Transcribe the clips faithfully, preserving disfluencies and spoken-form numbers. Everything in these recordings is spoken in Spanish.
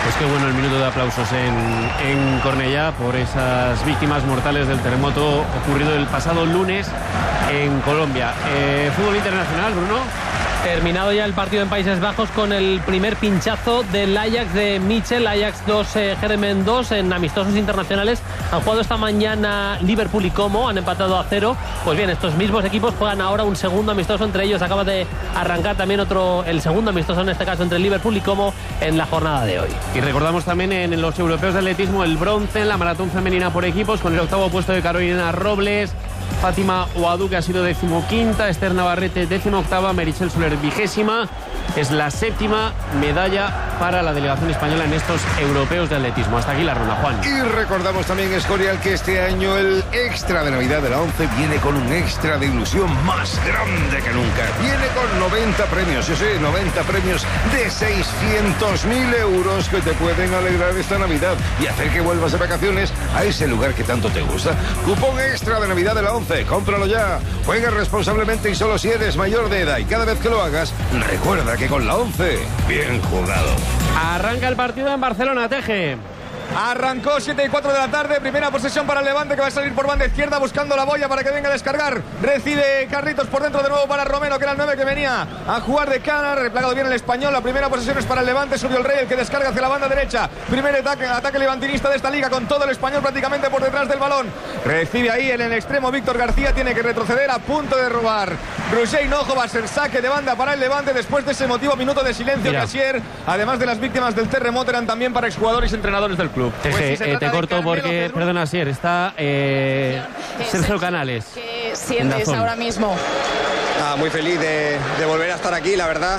Pues qué bueno el minuto de aplausos en, en Cornellá por esas víctimas mortales del terremoto ocurrido el pasado lunes en Colombia. Eh, fútbol internacional, Bruno. Terminado ya el partido en Países Bajos con el primer pinchazo del Ajax de Michel. Ajax dos, eh, Germen dos en amistosos internacionales. Han jugado esta mañana Liverpool y Como, han empatado a cero. Pues bien, estos mismos equipos juegan ahora un segundo amistoso entre ellos. Acaba de arrancar también otro, el segundo amistoso en este caso entre Liverpool y Como en la jornada de hoy. Y recordamos también en los europeos de atletismo el bronce en la maratón femenina por equipos con el octavo puesto de Carolina Robles. Fátima Ouadou, que ha sido decimoquinta, Esther Navarrete decimoctava, Meritxell Soler vigésima. Es la séptima medalla para la delegación española en estos europeos de atletismo. Hasta aquí la ronda, Juan. Y recordamos también, Escorial, que este año el extra de Navidad de la ONCE viene con un extra de ilusión más grande que nunca. Viene con noventa premios, sí, sí, noventa premios de seiscientos mil euros que te pueden alegrar esta Navidad y hacer que vuelvas de vacaciones a ese lugar que tanto te gusta. Cupón extra de Navidad de la ONCE, cómpralo ya. Juega responsablemente y solo si eres mayor de edad. Y cada vez que lo hagas, recuerda que con la ONCE, bien jugado. Arranca el partido en Barcelona, Teje. Arrancó siete y cuatro de la tarde, primera posesión para el Levante, que va a salir por banda izquierda buscando la boya para que venga a descargar. Recibe Carlitos por dentro de nuevo para Romero, que era el nueve que venía a jugar de cara. Replegado bien el español, la primera posesión es para el Levante. Subió el Rey, el que descarga hacia la banda derecha. Primer ataque, ataque levantinista de esta liga, con todo el español prácticamente por detrás del balón. Recibe ahí en el extremo Víctor García, tiene que retroceder a punto de robar. Roger Hinojo, va a ser saque de banda para el Levante después de ese emotivo minuto de silencio. Mira, que ayer, además de las víctimas del terremoto, eran también para exjugadores y entrenadores del club. Teje, pues si eh, te corto Carmelo, porque, Pedro. Perdona, Asier, está eh, Sergio Canales. ¿Qué sientes ahora mismo? Ah, muy feliz de, de volver a estar aquí, la verdad.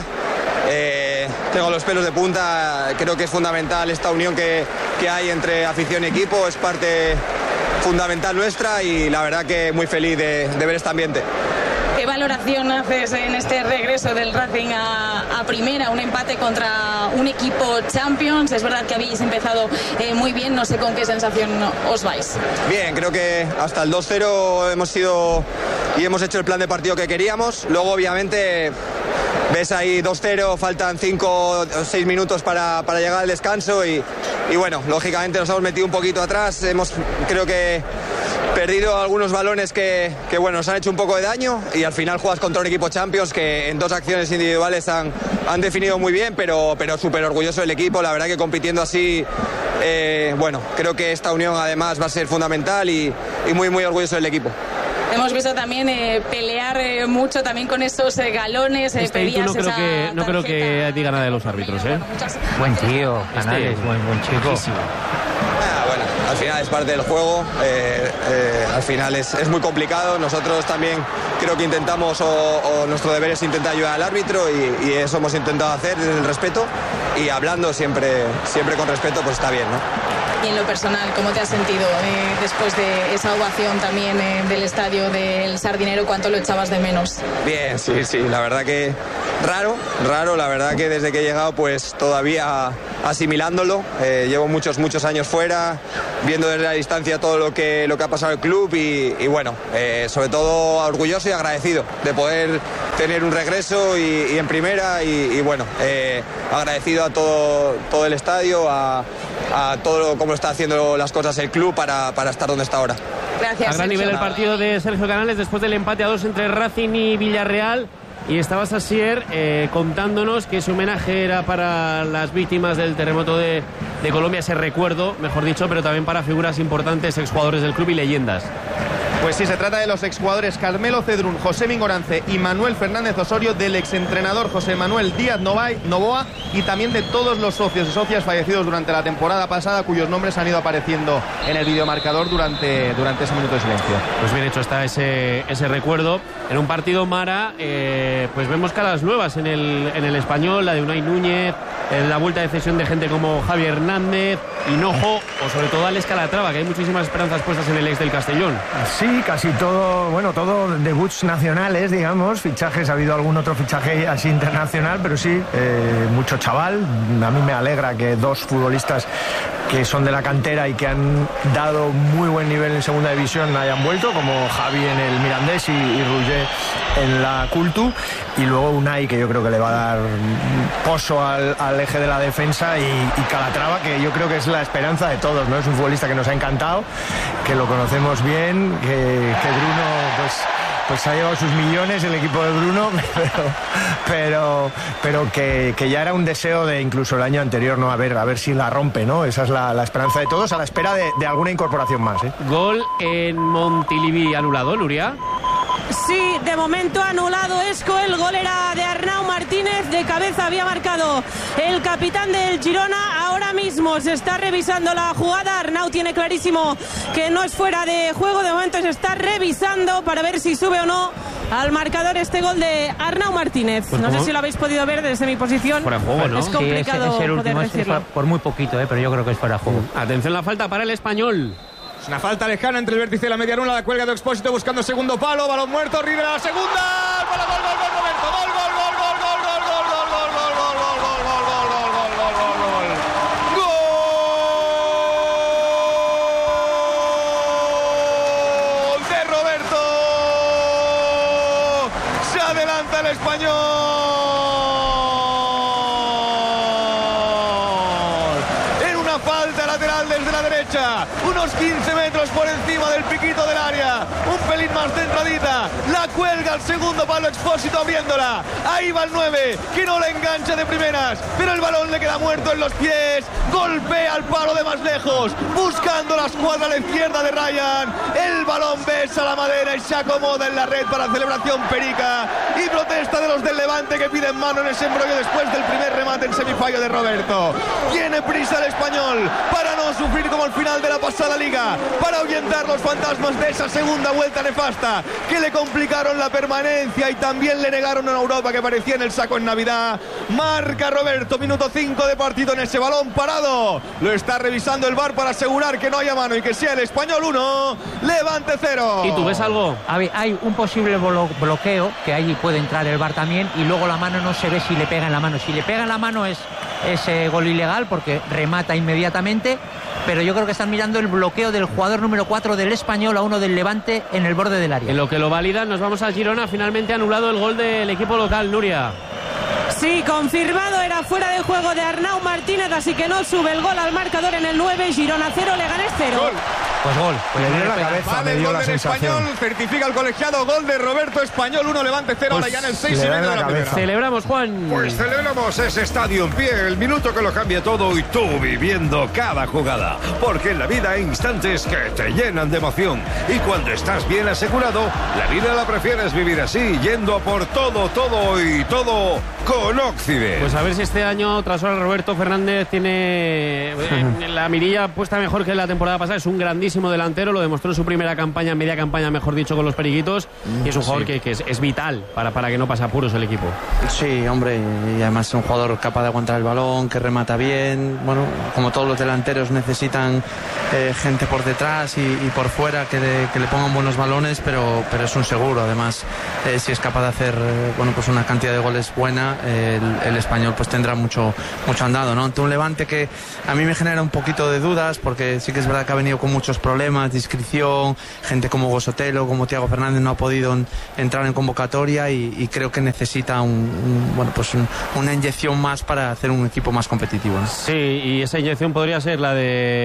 Eh, tengo los pelos de punta, creo que es fundamental esta unión que, que hay entre afición y equipo, es parte fundamental nuestra y la verdad que muy feliz de, de ver este ambiente. ¿Qué valoración haces en este regreso del Racing a, a primera? Un empate contra un equipo Champions. Es verdad que habéis empezado eh, muy bien. No sé con qué sensación os vais. Bien, creo que hasta el dos cero hemos sido y hemos hecho el plan de partido que queríamos. Luego, obviamente, ves ahí dos cero, faltan cinco o seis minutos para, para llegar al descanso y, y bueno, lógicamente nos hemos metido un poquito atrás. Hemos, creo que, perdido algunos balones que, que bueno, nos han hecho un poco de daño y al final juegas contra un equipo Champions que en dos acciones individuales han, han definido muy bien, pero, pero súper orgulloso del equipo. La verdad que compitiendo así, eh, bueno, creo que esta unión además va a ser fundamental y, y muy, muy orgulloso del equipo. Hemos visto también eh, pelear eh, mucho también con esos eh, galones. Eh, este no creo, que, no creo que diga nada de los árbitros, ¿eh? Buen tío, Canales, este, buen, buen chico. Ah, bueno, al final es parte del juego, eh, eh, al final es, es muy complicado. Nosotros también creo que intentamos, o, o nuestro deber es intentar ayudar al árbitro y, y eso hemos intentado hacer desde el respeto y hablando siempre, siempre con respeto, pues está bien, ¿no? Y en lo personal, ¿cómo te has sentido eh, después de esa ovación también eh, del estadio del Sardinero? ¿Cuánto lo echabas de menos? Bien, sí, sí, la verdad que raro, raro, la verdad que desde que he llegado pues todavía asimilándolo. Eh, llevo muchos, muchos años fuera, viendo desde la distancia todo lo que, lo que ha pasado el club y, y bueno, eh, sobre todo orgulloso y agradecido de poder tener un regreso y, y en primera y, y bueno, eh, agradecido a todo, todo el estadio, a, a todo cómo está haciendo las cosas el club para, para estar donde está ahora. Gracias. A gran nivel el partido de Sergio Canales después del empate a dos entre Racing y Villarreal. Y estabas, Asier, eh, contándonos que ese homenaje era para las víctimas del terremoto de, de Colombia, ese recuerdo, mejor dicho, pero también para figuras importantes, exjugadores del club y leyendas. Pues sí, se trata de los exjugadores Carmelo Cedrún, José Mingorance y Manuel Fernández Osorio, del exentrenador José Manuel Díaz Novoa y también de todos los socios y socias fallecidos durante la temporada pasada, cuyos nombres han ido apareciendo en el videomarcador durante, durante ese minuto de silencio. Pues bien hecho está ese, ese recuerdo. En un partido, Mara, eh, pues vemos caras nuevas en el, en el Español, la de Unai Núñez, en la vuelta de cesión de gente como Javi Hernández, Hinojo o sobre todo Alex Calatrava, que hay muchísimas esperanzas puestas en el ex del Castellón. Sí, casi todo, bueno, todo debuts nacionales, digamos, fichajes, ha habido algún otro fichaje así internacional, pero sí, eh, mucho chaval. A mí me alegra que dos futbolistas que son de la cantera y que han dado muy buen nivel en segunda división hayan vuelto, como Javi en el Mirandés y, y Roger en la Cultu, y luego Unai, que yo creo que le va a dar poso al, al eje de la defensa, y, y Calatrava, que yo creo que es la esperanza de todos, ¿no? Es un futbolista que nos ha encantado, que lo conocemos bien, que, que Bruno pues pues ha llevado sus millones el equipo de Bruno, pero pero, pero que, que ya era un deseo de incluso el año anterior, ¿no? A ver, a ver si la rompe, ¿no? Esa es la, la esperanza de todos, a la espera de, de alguna incorporación más, ¿eh? Gol en Montilivi anulado, Nuria. Sí, de momento anulado Esco. El gol era de Arnau Martínez. De cabeza había marcado el capitán del Girona. Ahora mismo se está revisando la jugada. Arnau tiene clarísimo que no es fuera de juego. De momento se está revisando para ver si sube o no al marcador este gol de Arnau Martínez. Pues no sé si lo habéis podido ver desde mi posición. Fuera de juego, ¿no? Es complicado sí, es, es el último, poder es, decirlo. es por muy poquito, ¿eh? Pero yo creo que es fuera de juego. Atención, la falta para el Español. Es una falta lejana entre el vértice y la media luna. La cuelga de Expósito buscando segundo palo. Balón muerto. Rivera la segunda. Gol, gol, gol, gol, Roberto. Gol, gol, gol, gol, gol, gol, gol, gol, gol, gol, gol, gol, gol, gol, gol, gol, gol, gol, gol. Gol de Roberto. Se adelanta el Español. En una falta lateral desde la derecha. Unos quince metros por encima del piquito del área, un pelín más centradita, la cuelga al segundo palo Expósito abriéndola, ahí va el nueve, que no la engancha de primeras, pero el balón le queda muerto en los pies, golpea al palo de más lejos, buscando la escuadra a la izquierda de Ryan, el balón besa la madera y se acomoda en la red para celebración perica y protesta de los del Levante que piden mano en ese embrollo después del primer remate en semifallo de Roberto. Tiene prisa el Español para no sufrir como al final de la pasada liga, para ahuyentar los fantasmas de esa segunda vuelta nefasta que le complicaron la permanencia y también le negaron a Europa que parecía en el saco en Navidad. Marca Roberto, minuto cinco de partido en ese balón parado. Lo está revisando el V A R para asegurar que no haya mano y que sea el Español uno, Levante cero. ¿Y tú ves algo? A ver, hay un posible blo- bloqueo, que ahí puede entrar el V A R también, y luego la mano no se ve si le pega en la mano. Si le pega en la mano es ese gol ilegal porque remata inmediatamente, pero yo creo que están mirando el bloqueo del jugador número cuatro del Español a uno del Levante en el borde del área. En lo que lo validan, nos vamos a Girona. Finalmente anulado el gol del equipo local, Nuria. Sí, confirmado, era fuera de juego de Arnau Martínez, así que no sube el gol al marcador en el nueve. Girona cero, Leganés cero. Gol. Pues gol. Pues Le dio la pega. cabeza, Vale, me el dio gol la del sensación. Español, certifica el colegiado, gol de Roberto. Español uno, Levante cero, Pues ahora ya en el seis le y da medio en de la la cabeza. primera. Celebramos, Juan. Pues celebramos ese estadio en pie, el minuto que lo cambia todo y tú viviendo cada jugada. Porque en la vida hay instantes que te llenan de emoción. Y cuando estás bien asegurado, la vida la prefieres vivir así, yendo a por todo, todo y todo con Occident. Pues a ver si este año, tras ahora, Roberto Fernández tiene eh, la mirilla puesta mejor que la temporada pasada. Es un grandísimo delantero, lo demostró en su primera campaña, media campaña, mejor dicho, con los Periquitos. Y es un jugador sí. que, que es, es vital para, para que no pase apuros el equipo. Sí, hombre, y además es un jugador capaz de aguantar el balón, que remata bien. Bueno, como todos los delanteros necesitan eh, gente por detrás y, y por fuera que le, que le pongan buenos balones, pero, pero es un seguro. Además, eh, si es capaz de hacer eh, bueno, pues una cantidad de goles buena, eh, el, el Español pues tendrá mucho, mucho andado, ¿no? Ante un Levante que a mí me genera un poquito de dudas, porque sí que es verdad que ha venido con muchos problemas de inscripción, gente como Gosotelo, como Thiago Fernández no ha podido en, entrar en convocatoria y, y creo que necesita un, un, bueno, pues un, una inyección más para hacer un equipo más competitivo, ¿no? Sí, y esa inyección podría ser la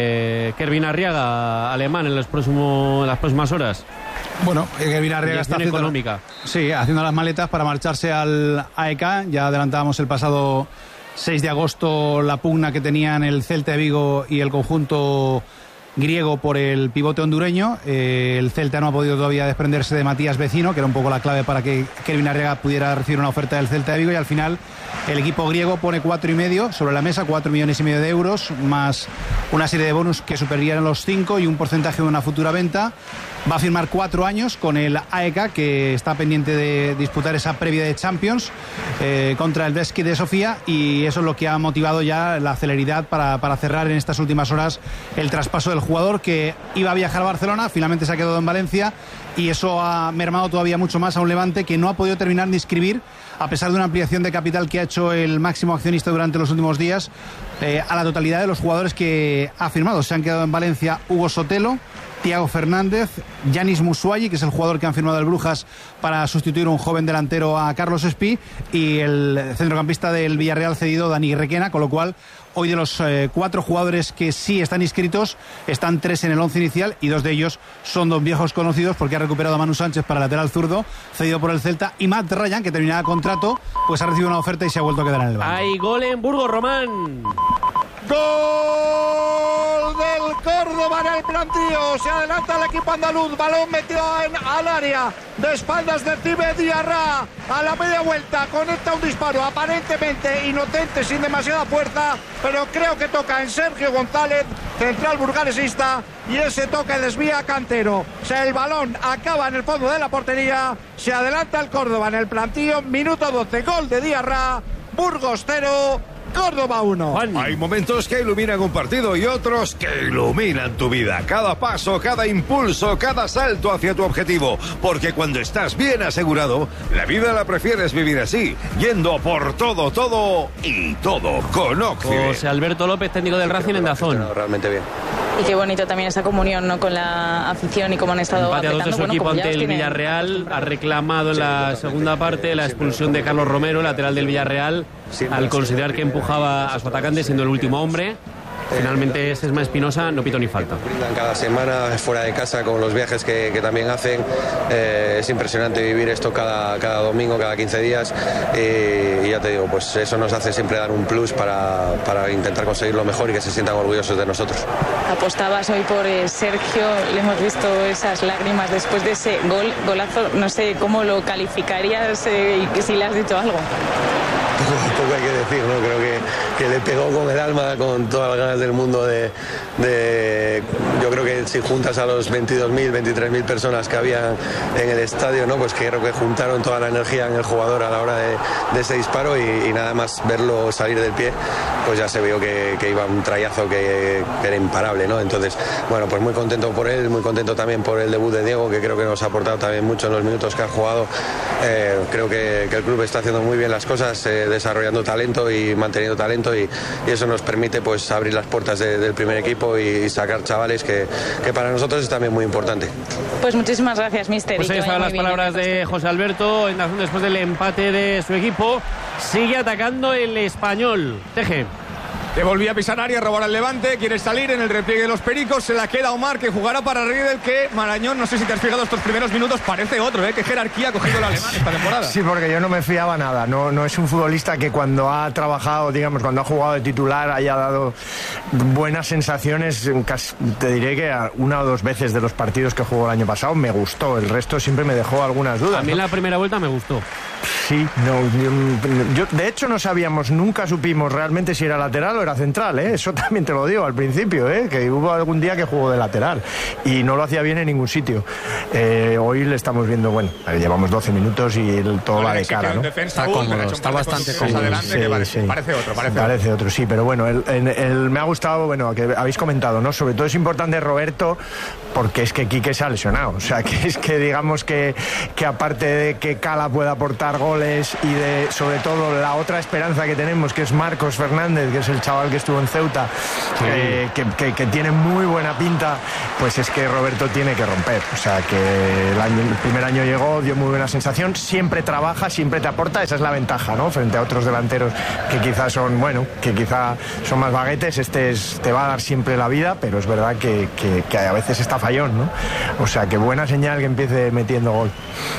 de Kervin Arriaga, alemán, en, los próximos, en las próximas horas. Bueno, Kervin Arriaga está haciendo, económica. Sí, haciendo las maletas para marcharse al A E K. Ya adelantábamos el pasado seis de agosto la pugna que tenían el Celta de Vigo y el conjunto griego por el pivote hondureño. Eh, el Celta no ha podido todavía desprenderse de Matías Vecino, que era un poco la clave para que Kervin Arriaga pudiera recibir una oferta del Celta de Vigo, y al final el equipo griego pone cuatro y medio sobre la mesa, cuatro millones y medio de euros, más una serie de bonus que superarían los cinco y un porcentaje de una futura venta. Va a firmar cuatro años con el A E K, que está pendiente de disputar esa previa de Champions eh, contra el Beskid de Sofía, y eso es lo que ha motivado ya la celeridad para, para cerrar en estas últimas horas el traspaso del jugador, que iba a viajar a Barcelona, finalmente se ha quedado en Valencia, y eso ha mermado todavía mucho más a un Levante que no ha podido terminar de inscribir, a pesar de una ampliación de capital que ha hecho el máximo accionista durante los últimos días, eh, a la totalidad de los jugadores que ha firmado. Se han quedado en Valencia Hugo Sotelo, Thiago Fernández, Yanis Musuayi, que es el jugador que han firmado el Brujas para sustituir a un joven delantero a Carlos Espí, y el centrocampista del Villarreal cedido, Dani Requena, con lo cual hoy de los eh, cuatro jugadores que sí están inscritos, están tres en el once inicial y dos de ellos son dos viejos conocidos, porque ha recuperado a Manu Sánchez para lateral zurdo, cedido por el Celta, y Matt Ryan, que terminaba contrato, pues ha recibido una oferta y se ha vuelto a quedar en el banco. Hay gol en Burgos, Román. Gol del Córdoba en el plantío. Se adelanta el equipo andaluz. Balón metido en, al área. De espaldas de Tibe Diarra. A la media vuelta conecta un disparo aparentemente inocente, sin demasiada fuerza, pero creo que toca en Sergio González, central burgalesista, y ese toque desvía a Cantero. O sea, el balón acaba en el fondo de la portería. Se adelanta el Córdoba en el plantío. Minuto doce. Gol de Diarra. Burgos cero. Córdoba uno. Hay momentos que iluminan un partido y otros que iluminan tu vida. Cada paso, cada impulso, cada salto hacia tu objetivo. Porque cuando estás bien asegurado, la vida la prefieres vivir así, yendo por todo, todo y todo con Occident. José Alberto López, técnico del Racing en Dazón. Realmente bien. Y qué bonito también esa comunión, ¿no?, con la afición y cómo han estado empate a dos de su bueno, equipo ante el tienen... Villarreal. Ha reclamado en la segunda parte la expulsión de Carlos Romero, lateral del Villarreal, al considerar que empujaba a su atacante siendo el último hombre. Finalmente Sesma Espinosa no pito ni falta. Cada semana fuera de casa, con los viajes que, que también hacen, eh, es impresionante vivir esto cada, cada domingo, cada quince días, y, y ya te digo, pues eso nos hace siempre dar un plus para, para intentar conseguir lo mejor y que se sientan orgullosos de nosotros. Apostabas hoy por eh, Sergio, le hemos visto esas lágrimas después de ese gol, golazo, no sé cómo lo calificarías eh, y si le has dicho algo. Poco hay que decir, ¿no? Creo que, que le pegó con el alma, con todas las ganas del mundo de, de... Yo creo que si juntas a los veintidós mil, veintitrés mil personas que había en el estadio, ¿no?, pues creo que juntaron toda la energía en el jugador a la hora de, de ese disparo, y, y nada más verlo salir del pie, pues ya se vio que, que iba un trayazo que, que era imparable, ¿no? Entonces, bueno, pues muy contento por él, muy contento también por el debut de Diego, que creo que nos ha aportado también mucho en los minutos que ha jugado. Eh, creo que, que el club está haciendo muy bien las cosas, eh, desarrollando talento y manteniendo talento, y, y eso nos permite pues abrir las puertas de, del primer equipo y, y sacar chavales que, que para nosotros es también muy importante. Pues muchísimas gracias, mister. Pues ahí están las palabras de José Alberto en Dazón después del empate de su equipo. Sigue atacando el Español. Teje. Le volvía a pisar área, robar al Levante, quiere salir en el repliegue de los Pericos, se la queda Omar, que jugará para Riedel, que Marañón, no sé si te has fijado estos primeros minutos, parece otro, ¿eh? Qué jerarquía ha cogido el alemán esta temporada. Sí, porque yo no me fiaba nada, no, no es un futbolista que cuando ha trabajado, digamos, cuando ha jugado de titular haya dado buenas sensaciones, casi, te diré que una o dos veces de los partidos que jugó el año pasado me gustó, el resto siempre me dejó algunas dudas. A mí ¿no? la primera vuelta me gustó. Sí, no, yo, yo de hecho no sabíamos, nunca supimos realmente si era lateral o era central, ¿eh? Eso también te lo digo al principio, ¿eh? Que hubo algún día que jugó de lateral y no lo hacía bien en ningún sitio. Eh, hoy le estamos viendo, bueno, llevamos doce minutos y el, todo bueno, va de cara, ¿no? Está cómodo, está bastante cómodo. Adelante, sí, que parece, sí. parece otro, parece, parece otro. otro, sí, pero bueno, el, el, el, me ha gustado, bueno, que habéis comentado, ¿no? Sobre todo es importante Roberto, porque es que Quique se ha lesionado, o sea, que es que digamos que, que aparte de que Cala pueda aportar goles y de sobre todo la otra esperanza que tenemos, que es Marcos Fernández, que es el chaval que estuvo en Ceuta, sí. eh, que, que, que tiene muy buena pinta, pues es que Roberto tiene que romper, o sea que el, año, el primer año llegó, dio muy buena sensación, siempre trabaja, siempre te aporta, esa es la ventaja, ¿no? Frente a otros delanteros que quizás son, bueno, que quizá son más baguetes, este es, te va a dar siempre la vida, pero es verdad que, que, que a veces está fallón, ¿no? O sea que buena señal que empiece metiendo gol.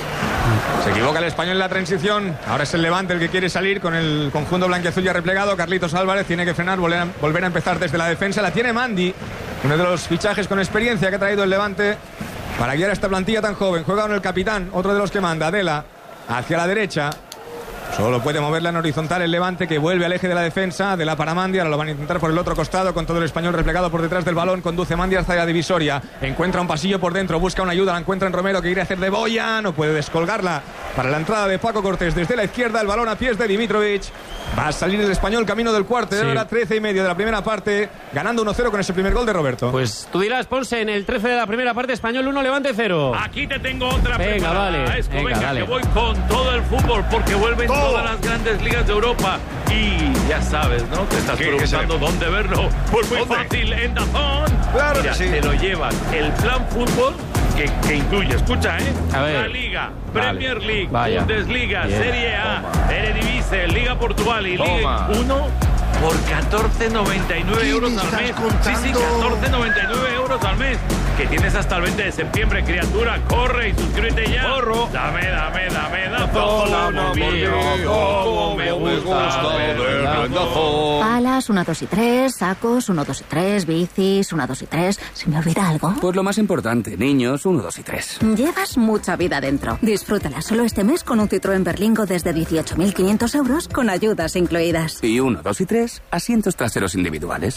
Se equivoca el Español en la transición. Ahora es el Levante el que quiere salir con el conjunto blanquiazul ya replegado. Carlitos Álvarez tiene que frenar, volver a, volver a empezar desde la defensa. La tiene Mandy, uno de los fichajes con experiencia que ha traído el Levante para guiar a esta plantilla tan joven. Juega con el capitán, otro de los que manda, Adela, hacia la derecha. Solo puede moverla en horizontal el Levante, que vuelve al eje de la defensa de la para Mandy. Ahora lo van a intentar por el otro costado con todo el Español replegado por detrás del balón. Conduce Mandy hasta la divisoria. Encuentra un pasillo por dentro, busca una ayuda. La encuentra en Romero, que quiere hacer de boya. No puede descolgarla para la entrada de Paco Cortés desde la izquierda. El balón a pies de Dimitrovic. Va a salir el Español camino del cuarto, de Sí. hora trece y medio de la primera parte, ganando uno cero con ese primer gol de Roberto. Pues tú dirás, Ponce, en el trece de la primera parte, Español uno, Levante cero. Aquí te tengo otra Venga, preparada, vale, Esco, venga, venga, dale. que voy con todo el fútbol porque vuelven Todo. todas las grandes ligas de Europa y ya sabes, ¿no? Te estás ¿Qué- qué preguntando sabemos? dónde verlo. Pues muy ¿Dónde? fácil, en Dazón. Claro Mira, que sí. te lo llevas el plan fútbol que, que incluye, escucha, ¿eh? A ver. La Liga, Vale. Premier League, Vaya. Bundesliga, Bien. Serie A, Eredivisie, Liga Portugal y Liga Toma. uno por catorce noventa y nueve ¿Qué euros me al estás mes. contando? Sí, sí, catorce noventa y nueve euros al mes. Que tienes hasta el veinte de septiembre, criatura. Corre y suscríbete ya. Corro. Dame, dame, dame, dame. Hola, mío, cómo me gusta ver Dazón. Palas, uno, dos y tres, sacos, uno, dos y tres, bicis, uno, dos y tres. ¿Se me olvida algo? Pues lo más importante, niños, uno, dos y tres. Llevas mucha vida dentro. Disfrútala solo este mes con un Citroën Berlingo desde dieciocho mil quinientos euros con ayudas incluidas. Y uno, dos y tres, asientos traseros individuales.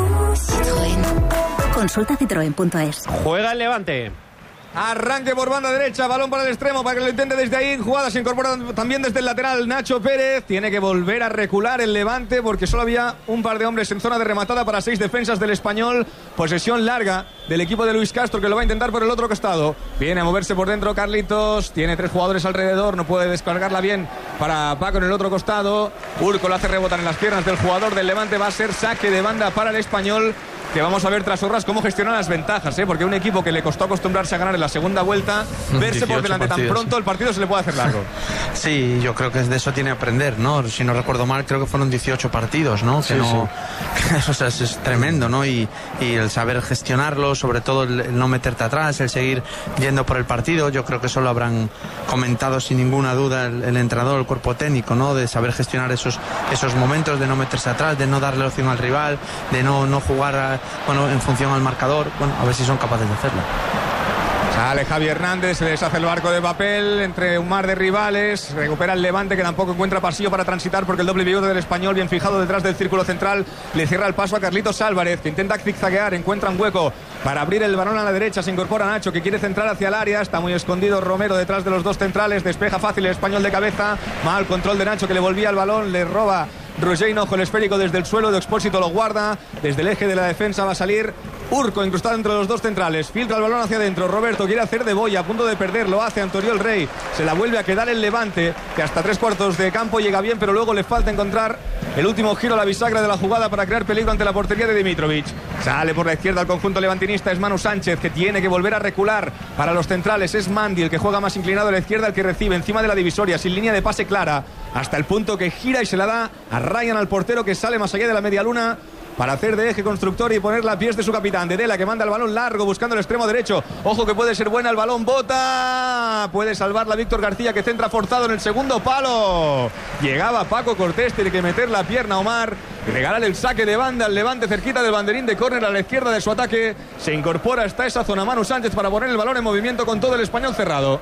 Citroën. Consulta citroen punto es. Juega el Levante. Arranque por banda derecha, balón para el extremo para que lo intente desde ahí. Jugada se incorpora también desde el lateral Nacho Pérez. Tiene que volver a recular el Levante porque solo había un par de hombres en zona de rematada para seis defensas del Español. Posesión larga del equipo de Luis Castro que lo va a intentar por el otro costado. Viene a moverse por dentro Carlitos. Tiene tres jugadores alrededor. No puede descargarla bien para Paco en el otro costado. Urco lo hace rebotar en las piernas del jugador del Levante. Va a ser saque de banda para el Español. Que vamos a ver tras horas cómo gestionar las ventajas, ¿eh? Porque un equipo que le costó acostumbrarse a ganar en la segunda vuelta, verse por delante tan partidos, pronto, sí. el partido se le puede hacer largo. Sí, yo creo que de eso tiene que aprender, ¿no? Si no recuerdo mal, creo que fueron dieciocho partidos, ¿no? Que Sí, no o sea, es, es tremendo, ¿no? Y, y el saber gestionarlo, sobre todo el, el no meterte atrás, el seguir yendo por el partido, yo creo que eso lo habrán comentado sin ninguna duda el, el entrenador, el cuerpo técnico, ¿no? De saber gestionar esos, esos momentos, de no meterse atrás, de no darle opción al rival, de no, no jugar, a, bueno, en función al marcador. Bueno, a ver si son capaces de hacerlo. Sale Javi Hernández, se deshace el barco de papel entre un mar de rivales, recupera el Levante que tampoco encuentra pasillo para transitar porque el doble pivote del Español bien fijado detrás del círculo central le cierra el paso a Carlitos Álvarez que intenta zigzaguear, encuentra un hueco para abrir el balón a la derecha, se incorpora Nacho que quiere centrar hacia el área, está muy escondido Romero detrás de los dos centrales, despeja fácil el Español de cabeza, mal control de Nacho que le volvía el balón, le roba Roger Hinojo el esférico desde el suelo, de Expósito lo guarda, desde el eje de la defensa va a salir Urco incrustado entre los dos centrales, filtra el balón hacia adentro, Roberto quiere hacer de boya, a punto de perder, lo hace Antonio el Rey, se la vuelve a quedar el Levante, que hasta tres cuartos de campo llega bien, pero luego le falta encontrar el último giro a la bisagra de la jugada para crear peligro ante la portería de Dimitrovic. Sale por la izquierda el conjunto levantinista, es Manu Sánchez, que tiene que volver a recular para los centrales, es Mandi el que juega más inclinado a la izquierda, el que recibe encima de la divisoria, sin línea de pase clara, hasta el punto que gira y se la da a Ryan, al portero, que sale más allá de la media luna para hacer de eje constructor y ponerla a pies de su capitán, Dedela, que manda el balón largo buscando el extremo derecho. Ojo que puede ser buena, el balón bota, puede salvarla Víctor García, que centra forzado en el segundo palo. Llegaba Paco Cortés, tiene que meter la pierna Omar y regalar el saque de banda al Levante cerquita del banderín de córner a la izquierda de su ataque. Se incorpora hasta esa zona Manu Sánchez para poner el balón en movimiento con todo el Español cerrado.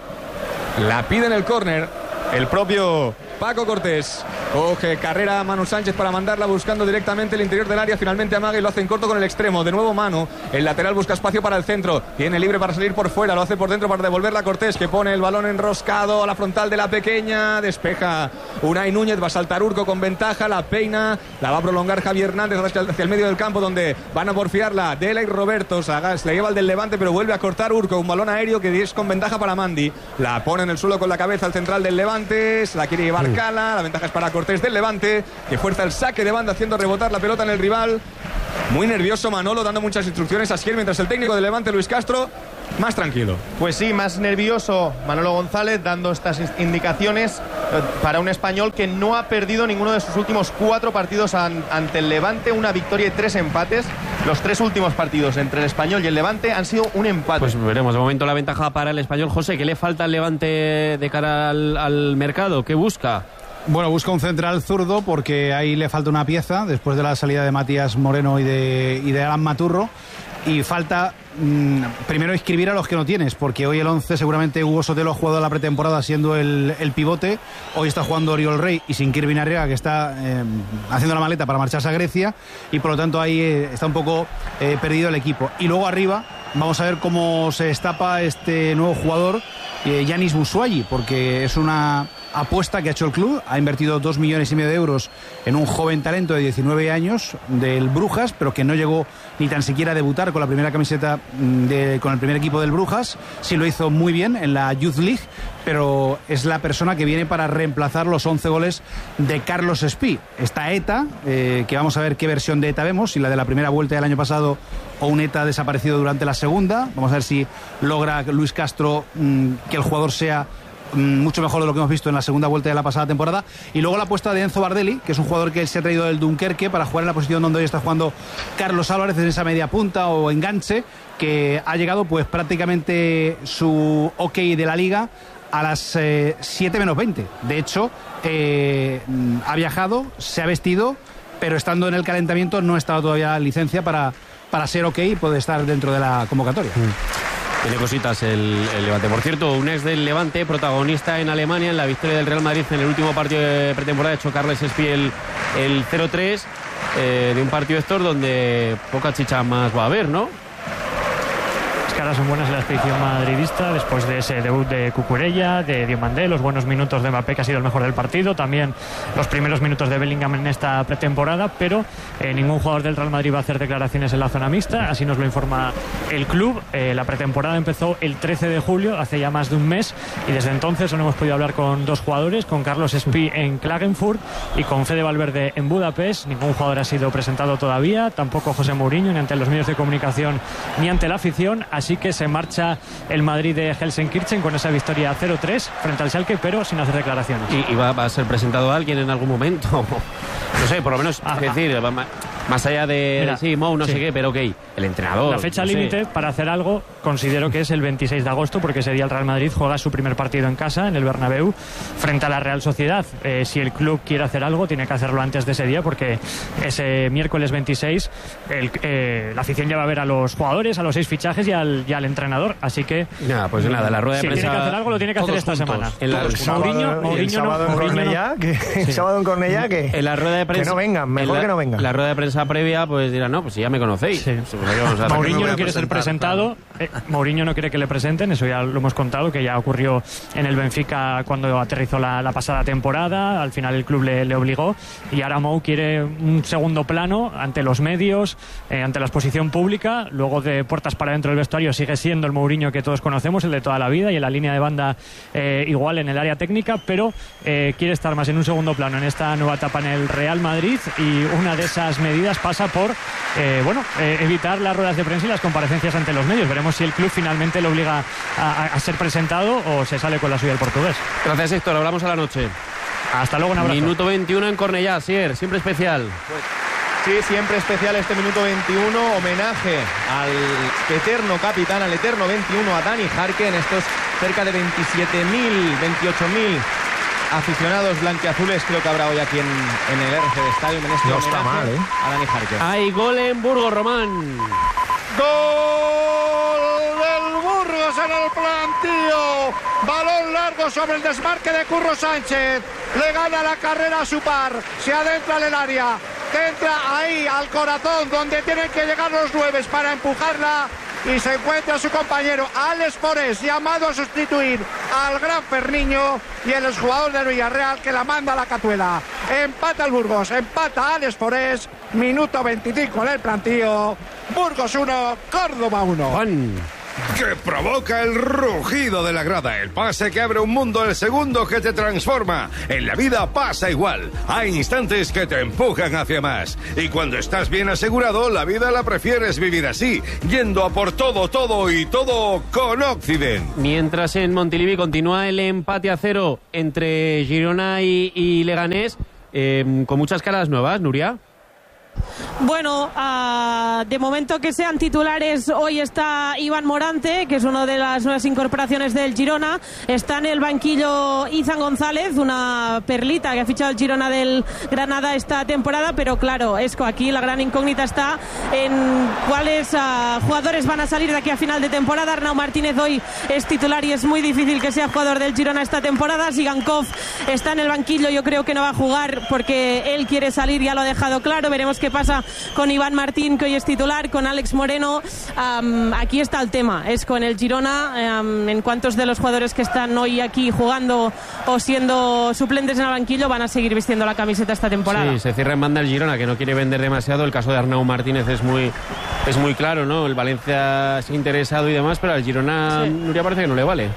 La pide en el córner el propio Paco Cortés. Coge carrera a Manu Sánchez para mandarla buscando directamente el interior del área. Finalmente amaga y lo hace en corto con el extremo. De nuevo Manu. El lateral busca espacio para el centro. Tiene libre para salir por fuera. Lo hace por dentro para devolverla a Cortés, que pone el balón enroscado a la frontal de la pequeña. Despeja Unai Núñez. Va a saltar Urco con ventaja. La peina. La va a prolongar Javi Hernández hacia el, hacia el medio del campo, donde van a porfiarla Dela y Roberto. Sagas le lleva el del Levante, pero vuelve a cortar Urco. Un balón aéreo que es con ventaja para Mandi. La pone en el suelo con la cabeza al central del Levante. Se la quiere llevar Cala. La ventaja es para Cortés del Levante, que fuerza el saque de banda haciendo rebotar la pelota en el rival. Muy nervioso Manolo, dando muchas instrucciones a Siel, mientras el técnico del Levante, Luis Castro, más tranquilo. Pues sí, más nervioso Manolo González, dando estas indicaciones para un Español que no ha perdido ninguno de sus últimos cuatro partidos an, ante el Levante, una victoria y tres empates. Los tres últimos partidos entre el Español y el Levante han sido un empate. Pues veremos, de momento la ventaja para el Español. José, ¿qué le falta al Levante de cara al, al mercado? ¿Qué busca? Bueno, busca un central zurdo porque ahí le falta una pieza después de la salida de Matías Moreno y de, y de Alan Maturro. Y falta mmm, primero inscribir a los que no tienes, porque hoy el once seguramente Hugo Sotelo ha jugado la pretemporada siendo el, el pivote. Hoy está jugando Oriol Rey y sin Kirvin Arriaga, que está eh, haciendo la maleta para marcharse a Grecia, y por lo tanto ahí eh, está un poco eh, perdido el equipo. Y luego arriba vamos a ver cómo se destapa este nuevo jugador, eh, Yanis Boussoui, porque es una apuesta que ha hecho el club. Ha invertido dos millones y medio de euros en un joven talento de diecinueve años del Brujas, pero que no llegó ni tan siquiera a debutar con la primera camiseta de, con el primer equipo del Brujas. Sí lo hizo muy bien en la Youth League, pero es la persona que viene para reemplazar los once goles de Carlos Espí. Está ETA, eh, que vamos a ver qué versión de ETA vemos, si la de la primera vuelta del año pasado o un ETA desaparecido durante la segunda. Vamos a ver si logra Luis Castro mmm, que el jugador sea mucho mejor de lo que hemos visto en la segunda vuelta de la pasada temporada. Y luego la apuesta de Enzo Bardelli, que es un jugador que se ha traído del Dunkerque para jugar en la posición donde hoy está jugando Carlos Álvarez, en esa media punta o enganche, que ha llegado pues prácticamente su ok de la liga a las eh, siete menos veinte. De hecho, eh, ha viajado, se ha vestido, pero estando en el calentamiento no ha estado todavía en licencia para, para ser ok y poder estar dentro de la convocatoria. Mm. Tiene cositas el, el Levante. Por cierto, un ex del Levante, protagonista en Alemania en la victoria del Real Madrid en el último partido de pretemporada, ha hecho Carles Espí el, el cero tres eh, de un partido Héctor donde poca chicha más va a haber, ¿no? Las caras son buenas en la expedición madridista después de ese debut de Cucurella, de Diomandé, los buenos minutos de Mbappé, que ha sido el mejor del partido, también los primeros minutos de Bellingham en esta pretemporada, pero eh, ningún jugador del Real Madrid va a hacer declaraciones en la zona mixta, así nos lo informa el club. Eh, la pretemporada empezó el trece de julio, hace ya más de un mes, y desde entonces solo hemos podido hablar con dos jugadores, con Carlos Espí en Klagenfurt y con Fede Valverde en Budapest. Ningún jugador ha sido presentado todavía, tampoco José Mourinho, ni ante los medios de comunicación ni ante la afición. Así que se marcha el Madrid de Gelsenkirchen con esa victoria cero tres frente al Schalke, pero sin hacer declaraciones. ¿Y, y va, va a ser presentado alguien en algún momento? No sé, por lo menos, ah, es decir, ah, más allá de, Mira, de sí, Mou, no sí. sé qué, pero ok, el entrenador. La fecha no límite sé. para hacer algo considero que es el veintiséis de agosto, porque ese día el Real Madrid juega su primer partido en casa, en el Bernabéu, frente a la Real Sociedad. Eh, si el club quiere hacer algo, tiene que hacerlo antes de ese día, porque ese miércoles veintiséis el, eh, la afición ya va a ver a los jugadores, a los seis fichajes y al, y al entrenador. Así que nada, pues nada, la rueda de si prensa. Si tiene que hacer algo, lo tiene que hacer esta juntos. semana. En la, el sábado, Mourinho, Mourinho el sábado no, en Cornellá, no. que Sí. el sábado en Cornellá que, en la rueda de prensa, que no vengan, mejor la, que no vengan. La rueda de prensa previa, pues dirán, no, pues si ya me conocéis. Sí. Pues Mourinho no quiere ser presentado, claro. eh, Mourinho no quiere que le presenten, eso ya lo hemos contado, que ya ocurrió en el Benfica cuando aterrizó la, la pasada temporada. Al final el club le, le obligó, y ahora Mou quiere un segundo plano ante los medios, eh, ante la exposición pública. Luego, de puertas para dentro del vestuario, sigue siendo el Mourinho que todos conocemos, el de toda la vida, y en la línea de banda eh, igual en el área técnica, pero eh, quiere estar más en un segundo plano en esta nueva etapa en el Real Madrid, y una de esas medidas pasa por eh, bueno, eh, evitar las ruedas de prensa y las comparecencias ante los medios. Veremos si el club finalmente le obliga a, a ser presentado o se sale con la suya el portugués. Gracias, Héctor, hablamos a la noche. Hasta luego, un abrazo. Minuto veintiuno en Cornellá, Sier, siempre especial. Pues, sí, siempre especial este minuto veintiuno, homenaje al eterno capitán, al eterno veintiuno, a Dani Jarque, en estos cerca de veintisiete mil, veintiocho mil aficionados blanquiazules, creo que habrá hoy aquí en, en el R G D Stadium, en este no homenaje está mal, ¿eh? a Dani Jarque. Hay gol en Burgos, Román. ¡Gol del Burgos en el plantío! Balón largo sobre el desmarque de Curro Sánchez. Le gana la carrera a su par. Se adentra en el área. Entra ahí al corazón donde tienen que llegar los nueves para empujarla. Y se encuentra su compañero Alex Forés, llamado a sustituir al gran Ferniño, y el exjugador del Villarreal que la manda a la cazuela. Empata el Burgos, empata Alex Forés, minuto veinticinco en el plantío. Burgos uno, Córdoba uno. Juan. Que provoca el rugido de la grada, el pase que abre un mundo, el segundo que te transforma. En la vida pasa igual, hay instantes que te empujan hacia más, y cuando estás bien asegurado, la vida la prefieres vivir así, yendo a por todo, todo y todo con Occident. Mientras en Montilivi continúa el empate a cero entre Girona y, y Leganés, eh, con muchas caras nuevas, Nuria. Bueno, uh, de momento que sean titulares, hoy está Iván Morante, que es una de las nuevas incorporaciones del Girona. Está en el banquillo Izan González, una perlita que ha fichado el Girona del Granada esta temporada, pero claro, Esco, aquí la gran incógnita está en cuáles uh, jugadores van a salir de aquí a final de temporada. Arnau Martínez hoy es titular y es muy difícil que sea jugador del Girona esta temporada. Sigankov está en el banquillo, yo creo que no va a jugar porque él quiere salir, ya lo ha dejado claro. Veremos qué pasa con Iván Martín, que hoy es titular, con Alex Moreno. Um, aquí está el tema, es con el Girona, um, en cuántos de los jugadores que están hoy aquí jugando o siendo suplentes en el banquillo van a seguir vistiendo la camiseta esta temporada. Sí, se cierra en banda el Girona, que no quiere vender demasiado. El caso de Arnau Martínez es muy, es muy claro, ¿no? El Valencia se ha interesado y demás, pero al Girona, sí, Nuria, parece que no le vale.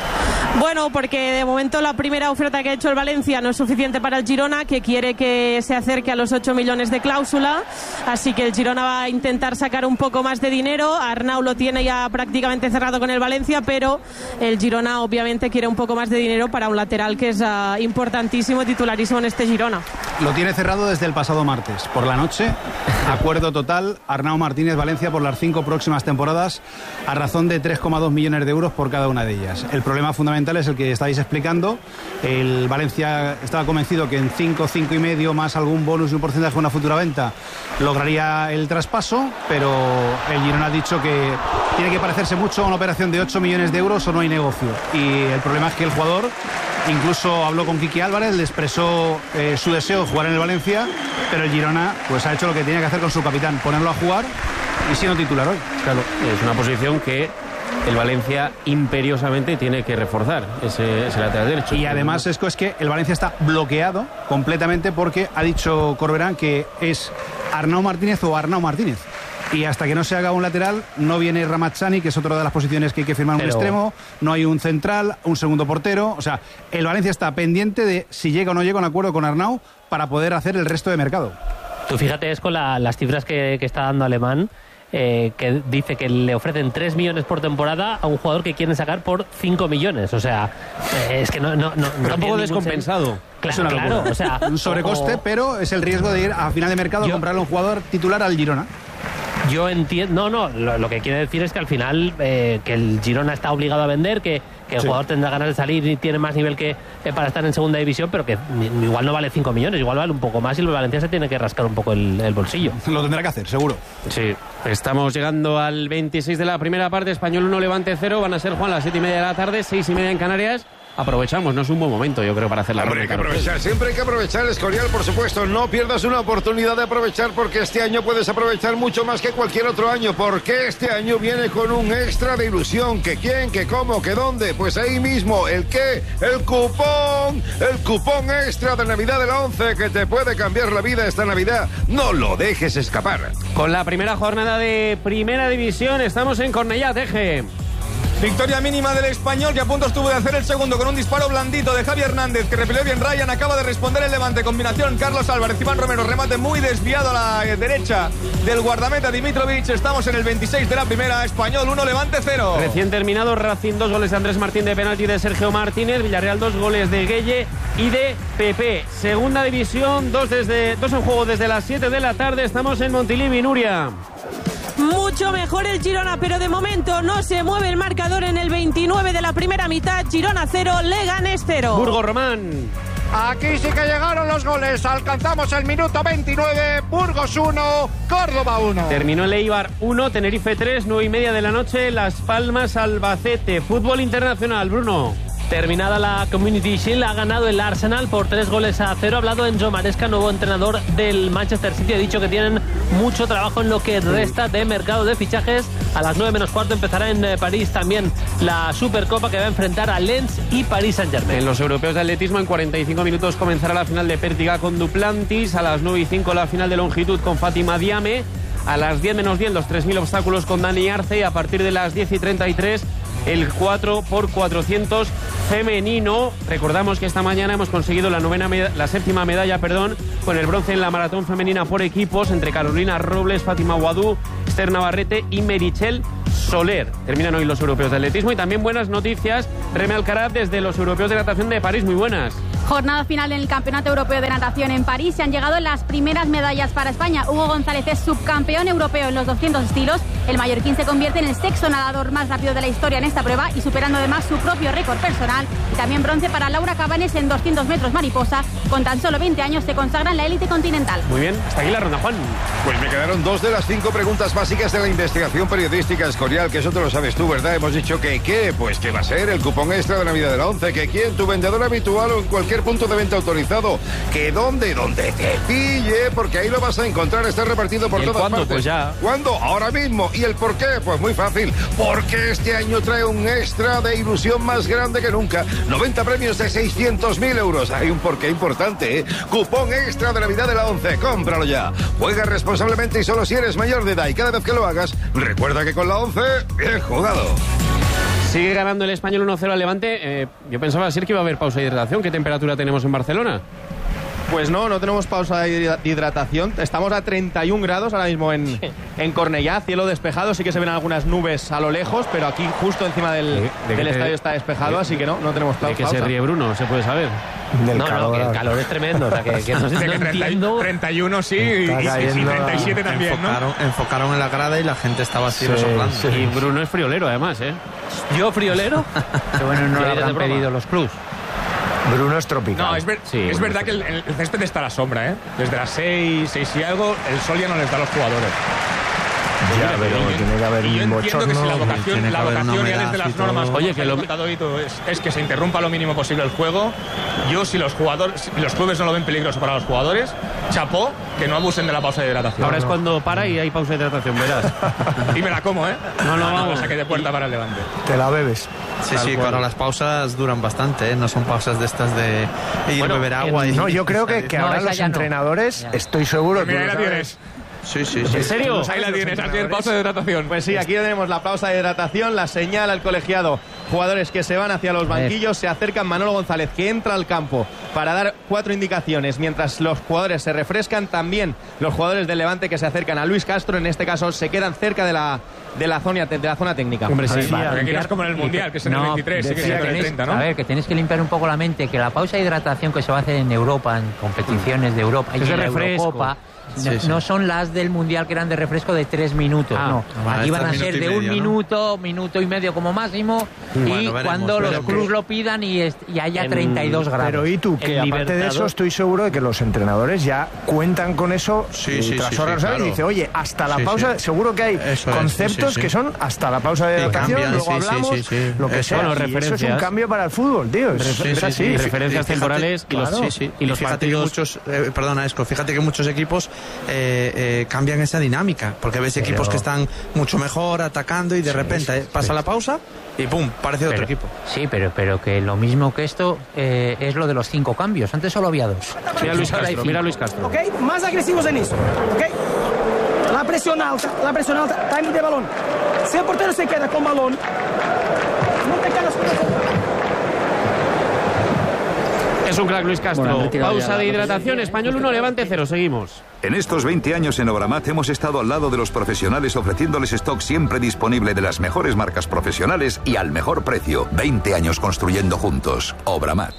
Bueno, porque de momento la primera oferta que ha hecho el Valencia no es suficiente para el Girona, que quiere que se acerque a los ocho millones de cláusula, así que el Girona va a intentar sacar un poco más de dinero. Arnau lo tiene ya prácticamente cerrado con el Valencia, pero el Girona obviamente quiere un poco más de dinero para un lateral que es uh, importantísimo, titularísimo en este Girona. Lo tiene cerrado desde el pasado martes por la noche. Acuerdo total, Arnau Martínez Valencia por las cinco próximas temporadas a razón de tres coma dos millones de euros por cada una de ellas. El problema fundamental es el que estáis explicando. El Valencia estaba convencido que en cinco, cinco y medio más algún bonus y un porcentaje de una futura venta lograría el traspaso, pero el Girona ha dicho que tiene que parecerse mucho a una operación de ocho millones de euros o no hay negocio. Y el problema es que el jugador incluso habló con Quique Álvarez, le expresó eh, su deseo de jugar en el Valencia, pero el Girona pues ha hecho lo que tenía que hacer con su capitán, ponerlo a jugar y siendo titular hoy. Claro, es una posición que el Valencia imperiosamente tiene que reforzar, ese, ese lateral derecho. Y además es que el Valencia está bloqueado completamente porque ha dicho Corberán que es Arnau Martínez o Arnau Martínez. Y hasta que no se haga un lateral, no viene Ramazani, que es otra de las posiciones que hay que firmar en un Pero... extremo, no hay un central, un segundo portero. O sea, el Valencia está pendiente de si llega o no llega a un acuerdo con Arnau para poder hacer el resto de mercado. Tú fíjate, es con la, las cifras que, que está dando Alemán, eh, que dice que le ofrecen tres millones por temporada a un jugador que quieren sacar por cinco millones. O sea, eh, es que no... no, no Está un poco descompensado. Claro, es una claro, o sea, un sobrecoste, o... pero es el riesgo de ir a final de mercado a comprarle a un jugador titular al Girona. Yo entiendo, no, no, lo, lo que quiere decir es que al final eh, que el Girona está obligado a vender, que, que el sí. jugador tendrá ganas de salir y tiene más nivel que eh, para estar en segunda división, pero que igual no vale cinco millones, igual vale un poco más y el Valencia se tiene que rascar un poco el, el bolsillo. Lo tendrá que hacer, seguro. Sí, estamos llegando al veintiséis de la primera parte, Español uno, Levante cero, van a ser, Juan, las siete y media de la tarde, seis y media en Canarias. Aprovechamos, no es un buen momento, yo creo, para hacer la Hombre, hay que aprovechar, siempre hay que aprovechar, Escorial, por supuesto. No pierdas una oportunidad de aprovechar, porque este año puedes aprovechar mucho más que cualquier otro año, porque este año viene con un extra de ilusión. ¿Que quién, que cómo, que dónde? Pues ahí mismo, ¿el qué? El cupón, el cupón extra de Navidad de la once, que te puede cambiar la vida esta Navidad. No lo dejes escapar. Con la primera jornada de Primera División, estamos en Cornellá, Teje. Victoria mínima del Español, que a punto estuvo de hacer el segundo con un disparo blandito de Javi Hernández, que repelió bien Ryan. Acaba de responder el Levante. Combinación Carlos Álvarez, Iván Romero, remate muy desviado a la derecha del guardameta Dimitrovic. Estamos en el veintiséis de la primera. Español uno, Levante cero. Recién terminado Racing, dos goles de Andrés Martín de penalti de Sergio Martínez. Villarreal, dos goles de Gueye y de Pepe. Segunda división, dos, desde, dos en juego desde las siete de la tarde. Estamos en Montilivi, Nuria. Mucho mejor el Girona, pero de momento no se mueve el marcador en el veintinueve de la primera mitad. Girona cero, Leganés cero. Burgos Román. Aquí sí que llegaron los goles. Alcanzamos el minuto veintinueve. Burgos uno, Córdoba uno. Terminó el Eibar uno, Tenerife tres, nueve y media de la noche. Las Palmas, Albacete. Fútbol internacional, Bruno. Terminada la Community Shield, ha ganado el Arsenal por tres goles a cero. Ha hablado Enzo Maresca, nuevo entrenador del Manchester City. Ha dicho que tienen mucho trabajo en lo que resta de mercado de fichajes. A las nueve menos cuarto empezará en eh, París también la Supercopa, que va a enfrentar a Lens y París Saint-Germain. En los europeos de atletismo, en cuarenta y cinco minutos comenzará la final de Pértiga con Duplantis. A las nueve y cinco la final de longitud con Fátima Diame. A las diez menos diez los tres mil obstáculos con Dani Arce. Y a partir de las diez y treinta y tres el cuatro por cuatrocientos femenino. Recordamos que esta mañana hemos conseguido la novena meda- la séptima medalla, perdón, con el bronce en la maratón femenina por equipos entre Carolina Robles, Fátima Guadú, Esther Navarrete y Merichel Soler. Terminan hoy los europeos de atletismo y también buenas noticias. Reme Alcaraz desde los europeos de natación de París. Muy buenas. Jornada final en el Campeonato Europeo de Natación en París. Se han llegado las primeras medallas para España. Hugo González es subcampeón europeo en los doscientos estilos El mallorquín se convierte en el sexto nadador más rápido de la historia en esta prueba y superando además su propio récord personal. Y también bronce para Laura Cabanes en doscientos metros mariposa. Con tan solo veinte años se consagra en la élite continental. Muy bien, hasta aquí la ronda, Juan. Pues me quedaron dos de las cinco preguntas básicas de la investigación periodística, Escorial, que eso te lo sabes tú, ¿verdad? Hemos dicho que ¿qué? Pues que va a ser el cupón extra de Navidad de la once, que quién, tu vendedor habitual o en cualquier punto de venta autorizado, que dónde, dónde te pille, porque ahí lo vas a encontrar, está repartido por ¿Y el todas cuándo? partes. Pues ya. ¿Cuándo? Ahora mismo. ¿Y el por qué? Pues muy fácil, porque este año trae un extra de ilusión más grande que nunca, noventa premios de seiscientos mil euros. Hay un porqué importante, ¿eh? Cupón extra de Navidad de la once, cómpralo ya. Juega responsablemente y solo si eres mayor de edad, y cada vez que lo hagas, recuerda que con la once, bien jugado. Sigue ganando el Español uno cero al Levante. Eh, yo pensaba así que iba a haber pausa de hidratación. ¿Qué temperatura tenemos en Barcelona? Pues no, no tenemos pausa de hidratación. Estamos a treinta y un grados ahora mismo en, en Cornellá, cielo despejado. Sí que se ven algunas nubes a lo lejos, pero aquí justo encima del, ¿De, de del te, estadio está despejado, de, así que no, no tenemos pausa. ¿De qué se ríe Bruno? ¿Se puede saber? Del no, calor. No, que el calor es tremendo. O sea, que, que no, no que entiendo. treinta y uno sí y, y treinta y siete también, enfocaron, ¿no? Enfocaron en la grada y la gente estaba así sí, resoplando. Sí. Y Bruno es friolero, además, ¿eh? ¿Yo friolero? Pero bueno, no lo habrán pedido los clubs. Bruno es tropical. No, es, ver, sí, es verdad que el, el césped está a la sombra, ¿eh? Desde las seis, seis y algo, el sol ya no les da a los jugadores. Ya, pero y yo, tiene que haber y yo un entiendo que si la vocación, la vocación ya desde las normas, oye, que lo contado Hito, es, es que se interrumpa lo mínimo posible el juego. Yo, si los jugadores, si los clubes no lo ven peligroso para los jugadores, chapó, que no abusen de la pausa de hidratación. Ahora no. es cuando para y hay pausa de hidratación, verás. Y me la como, ¿eh? No, no, vamos. Saque de puerta para el Levante. Te la bebes. Sí, sí, claro, las pausas duran bastante, ¿eh? No son pausas de estas de ir bueno, beber agua. En, y, no, yo creo que, que no, ahora los ya entrenadores, no. estoy seguro Pues mira, que... ahí la tienes. Sí, sí, sí. ¿En serio? Ahí la tienes, aquí en pausa de hidratación. Pues sí, aquí tenemos la pausa de hidratación, la señal al colegiado. Jugadores que se van hacia los banquillos, se acercan. Manolo González, que entra al campo para dar cuatro indicaciones mientras los jugadores se refrescan. También los jugadores del Levante que se acercan a Luis Castro, en este caso se quedan cerca de la, de la, zona, de la zona técnica. Hombre, sí, sí, porque aquí no es como en el Mundial, que es en el veintitrés, sí que es en el treinta, ¿no? A ver, que tenéis que limpiar un poco la mente, que la pausa de hidratación que se va a hacer en Europa, en competiciones de Europa y es de en la refresco. Eurocopa, no, Sí, sí. no son las del Mundial que eran de refresco de tres minutos, Ah, no. vale, Aquí van a estas ser minuto de y un medio, ¿no? minuto, minuto y medio como máximo, Bueno, y veremos, cuando los veremos. clubs lo pidan y, est- y haya En- treinta y dos grados. Pero y tú, que El aparte de eso Libertador- estoy seguro de que los entrenadores ya cuentan con eso Sí, y sí, tras sí, horas, sí, ¿sabes? claro. Y dice, oye, hasta la Sí, pausa, sí. seguro que hay Eso es, conceptos sí, sí, que sí. son hasta la pausa de Sí, hidratación, cambian, luego sí, sí, hablamos, sí, sí. lo que Eso, sea. bueno, Y eso es un referencias. cambio para el fútbol, tío. Es, Sí, es sí, así. sí. Referencias Fíjate- temporales y los, claro, sí, sí. y los fíjate partidos. que muchos, eh, perdona, Esco, fíjate que muchos equipos eh, eh, cambian esa dinámica, porque ves equipos Pero- que están mucho mejor atacando y de repente eh, pasa la pausa y pum, parece otro Pero- equipo. Sí, pero, pero que lo mismo que esto eh, es lo de los cinco cambios. Antes solo había dos. Mira a Luis Ahora hay Castro, cinco. mira a Luis Castro. Ok, más agresivos en eso. Ok. La presión alta, la presión alta, timing de balón. Si el portero se queda con balón, no te quedas con el... Es un crack Luis Castro. Bueno, han retirado ya Pausa la de noticia. hidratación, Español uno, Levante cero. Seguimos. En estos veinte años en Obramat hemos estado al lado de los profesionales ofreciéndoles stock siempre disponible de las mejores marcas profesionales y al mejor precio. veinte años construyendo juntos. Obramat.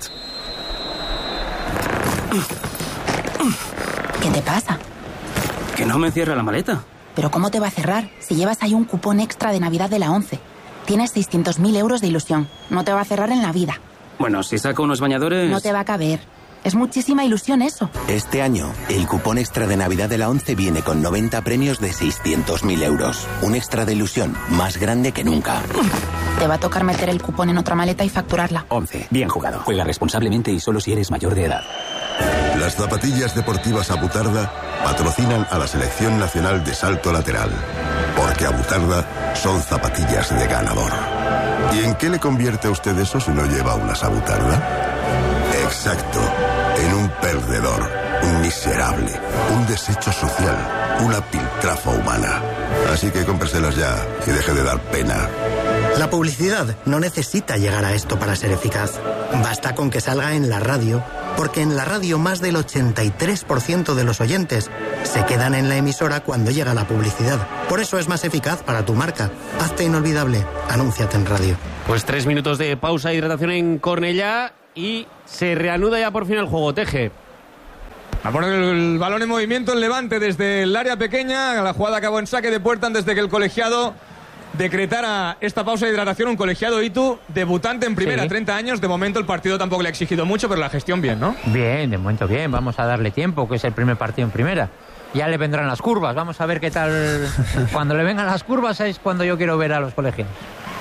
¿Qué te pasa? Que no me cierra la maleta. ¿Pero cómo te va a cerrar si llevas ahí un cupón extra de Navidad de la once? Tienes seiscientos mil euros de ilusión. No te va a cerrar en la vida. Bueno, si saco unos bañadores... No te va a caber. Es muchísima ilusión eso. Este año, el cupón extra de Navidad de la once viene con noventa premios de seiscientos mil euros. Un extra de ilusión más grande que nunca. Te va a tocar meter el cupón en otra maleta y facturarla. once. Bien jugado. Juega responsablemente y solo si eres mayor de edad. Las zapatillas deportivas Abutarda patrocinan a la Selección Nacional de Salto Lateral. Porque Abutarda son zapatillas de ganador. ¿Y en qué le convierte a usted eso si no lleva unas Abutarda? Exacto, en un perdedor, un miserable, un desecho social, una piltrafa humana. Así que cómpreselas ya y deje de dar pena. La publicidad no necesita llegar a esto para ser eficaz. Basta con que salga en la radio, porque en la radio más del ochenta y tres por ciento de los oyentes se quedan en la emisora cuando llega la publicidad. Por eso es más eficaz para tu marca. Hazte inolvidable. Anúnciate en radio. Pues tres minutos de pausa de hidratación en Cornellá y se reanuda ya por fin el juego, Teje. A poner el balón en movimiento en Levante desde el área pequeña. La jugada acabó en saque de puerta antes de que el colegiado decretara esta pausa de hidratación. Un colegiado Itu, debutante en primera, sí. treinta años. De momento el partido tampoco le ha exigido mucho, pero la gestión bien, ¿no? Bien, de momento bien. Vamos a darle tiempo, que es el primer partido en primera. Ya le vendrán las curvas. Vamos a ver qué tal. Cuando le vengan las curvas es cuando yo quiero ver a los colegiados.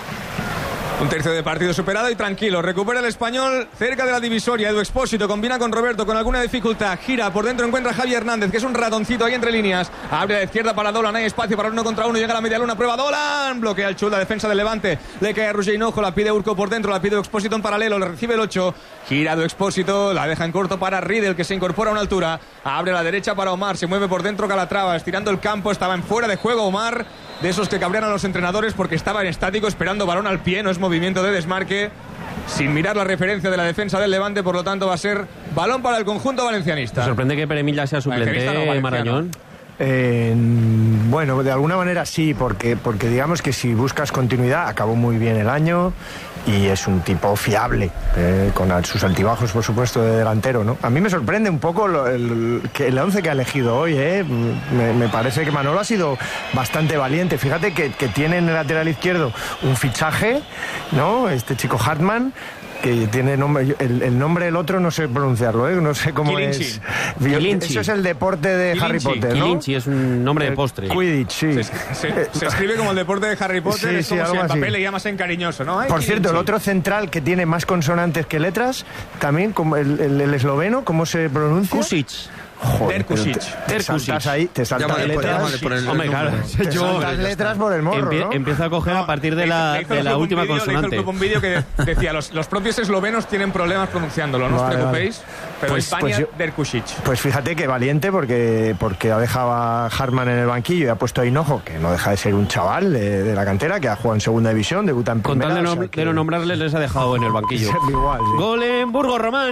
Un tercio de partido superado y tranquilo. Recupera el Español cerca de la divisoria. Edu Expósito combina con Roberto con alguna dificultad. Gira por dentro, encuentra a Javi Hernández, que es un ratoncito ahí entre líneas. Abre a la izquierda para Dolan. Hay espacio para uno contra uno. Llega a la media luna. Prueba Dolan. Bloquea el Chul, la defensa del Levante. Le cae a Roger Hinojo. La pide Urco por dentro. La pide Expósito en paralelo. Le recibe el ocho. Gira Edu Expósito. La deja en corto para Riedel, que se incorpora a una altura. Abre a la derecha para Omar. Se mueve por dentro Calatrava. Estirando el campo. Estaba en fuera de juego Omar. De esos que cabrean a los entrenadores porque estaba en estático esperando balón al pie. No es movimiento de desmarque. Sin mirar la referencia de la defensa del Levante, por lo tanto va a ser balón para el conjunto valencianista. ¿Te sorprende que Peremilla sea suplente, no, Marañón? Eh, bueno, de alguna manera sí, porque, porque digamos que si buscas continuidad, acabó muy bien el año y es un tipo fiable, eh, con sus altibajos, por supuesto, de delantero, ¿no? A mí me sorprende un poco lo, el, que el once que ha elegido hoy, ¿eh? Me, me parece que Manolo ha sido bastante valiente. Fíjate que, que tiene en el lateral izquierdo un fichaje, ¿no? Este chico Hartmann, que tiene nombre, el, el nombre del otro no sé pronunciarlo, ¿eh? No sé cómo Kilinchi. Es. Kilinchi. Eso es el deporte de Kilinchi. Harry Potter, ¿no? Kilinchi es un nombre de postre. Quidditch, sí. Se, se, se escribe como el deporte de Harry Potter, sí, es como sí, si el papel así le llamas en cariñoso, ¿no? Ay, por Kilinchi. Cierto, el otro central que tiene más consonantes que letras, también como el, el, el esloveno, ¿cómo se pronuncia? Kusic. Joder, Terkusic. Te, te saltas ahí, te saltas llámale, letras. por el, Hombre, claro, te yo, saltas letras por el morro, empie, ¿no? Empieza a coger no, a partir de la, de la última vídeo, consonante. Le hizo el un vídeo que decía, los, los propios eslovenos tienen problemas pronunciándolo, no os vale, preocupéis, vale. Pero pues, España, pues Terkusic. Pues fíjate que valiente porque, porque ha dejado a Hartmann en el banquillo y ha puesto a Hinojo, que no deja de ser un chaval de, de la cantera, que ha jugado en segunda división, debuta en primera. Con tal de, no, o sea que... de no nombrarles, les ha dejado en el banquillo. Igual, sí. Gol en Burgos, Román.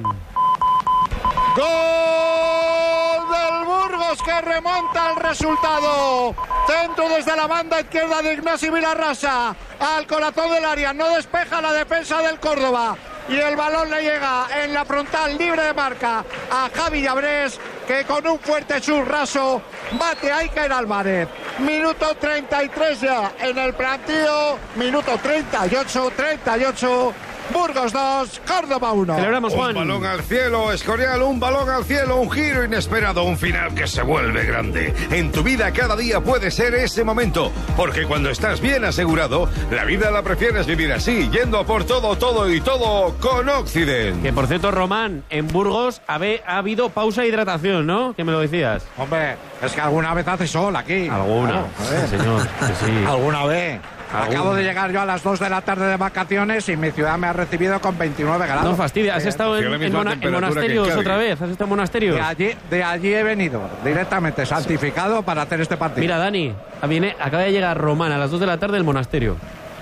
¡Gol del Burgos que remonta el resultado! Centro desde la banda izquierda de Ignasi Vilarrasa al corazón del área, no despeja la defensa del Córdoba y el balón le llega en la frontal libre de marca a Javi Llabrés, que con un fuerte churraso raso bate a Iker Álvarez. Minuto treinta y tres ya en el partido, minuto treinta y ocho, treinta y ocho. Burgos dos, Córdoba uno. Celebramos, Juan. Un balón al cielo, Escorial, un balón al cielo, un giro inesperado, un final que se vuelve grande. En tu vida cada día puede ser ese momento, porque cuando estás bien asegurado, la vida la prefieres vivir así, yendo a por todo, todo y todo con Occident. Que por cierto, Román, en Burgos ha, ha habido pausa de hidratación, ¿no? Que me lo decías. Hombre, es que alguna vez hace sol aquí. Alguna, claro, sí, señor, que sí. Alguna vez. Acabo de llegar yo a las dos de la tarde de vacaciones y mi ciudad me ha recibido con veintinueve grados. No fastidia, ¿has estado en, en, mona, en monasterios otra vez? ¿Has estado en monasterios? De allí, de allí he venido, directamente santificado para hacer este partido. Mira, Dani, viene, acaba de llegar Román a las dos de la tarde del monasterio.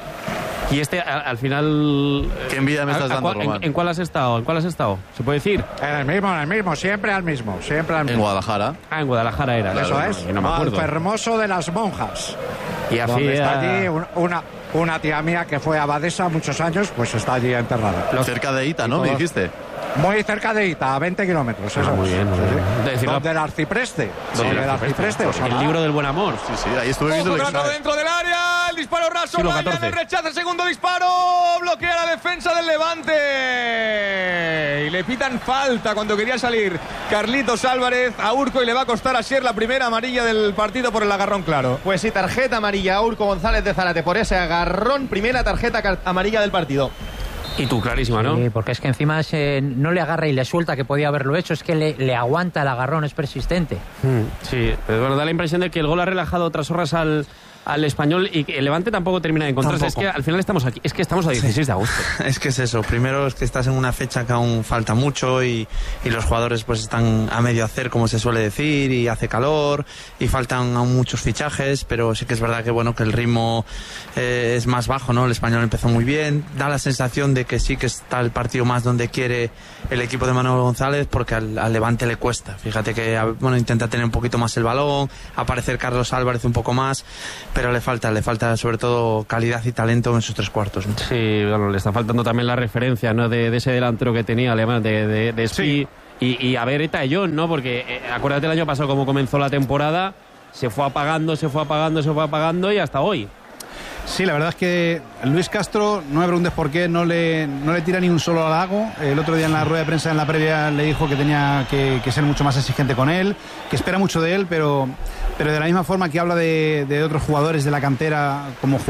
Y este, a, al final... ¿Qué envidia me estás a, a, dando, en, Román? ¿En cuál has estado? ¿En cuál has estado? ¿Se puede decir? En el mismo, en el mismo, siempre al mismo, siempre al mismo. En Guadalajara. Ah, en Guadalajara era. Eso claro, es, no, no me acuerdo. al Fermoso de las Monjas. Y así donde está a... allí una, una, una tía mía que fue abadesa muchos años, pues está allí enterrada. Los... Cerca de Ita, ¿no? Me dijiste. Muy cerca de Ita, a veinte kilómetros. Ah, eso muy bien, muy bien. Sí, sí. Decir, Donde el arcipreste. Sí, Donde el arcipreste. O sea, el libro del buen amor. Sí, sí, ahí estuve viendo. Ojo, dentro del área, el disparo raso, sí, Ryan, el rechaza, el segundo disparo, bloquea la defensa del Levante. Y le pitan falta cuando quería salir Carlitos Álvarez a Urco y le va a costar a Sier la primera amarilla del partido por el agarrón claro. Pues sí, tarjeta amarilla a Urco González de Zárate por ese agarrón, primera tarjeta amarilla del partido. Y tú, clarísima, ¿no? Sí, porque es que encima se, no le agarra y le suelta, que podía haberlo hecho, es que le, le aguanta el agarrón, es persistente. Mm, sí, pero bueno, da la impresión de que el gol ha relajado otras horas al, al Español y que el Levante tampoco termina de encontrarse. Tampoco. Es que al final estamos aquí, es que estamos a dieciséis de agosto. Es que es eso, primero es que estás en una fecha que aún falta mucho y, y los jugadores pues están a medio hacer, como se suele decir, y hace calor y faltan aún muchos fichajes, pero sí que es verdad que bueno, que el ritmo eh, es más bajo, ¿no? El Español empezó muy bien, da la sensación de que sí que está el partido más donde quiere el equipo de Manolo González, porque al, al Levante le cuesta. Fíjate que bueno, intenta tener un poquito más el balón, aparecer Carlos Álvarez un poco más, pero le falta, le falta sobre todo calidad y talento en sus tres cuartos, ¿no? Sí, bueno, le está faltando también la referencia, ¿no? de, de ese delantero que tenía alemán, de, de, de Spi. Sí. Y, y a ver Eta John, ¿no? Porque eh, acuérdate el año pasado cómo comenzó la temporada, se fue apagando, se fue apagando, se fue apagando y hasta hoy. Sí, la verdad es que Luis Castro, no me preguntes por qué, no le, no le tira ni un solo halago. El otro día en la rueda de prensa, en la previa, le dijo que tenía que, que ser mucho más exigente con él, que espera mucho de él, pero, pero de la misma forma que habla de, de otros jugadores de la cantera como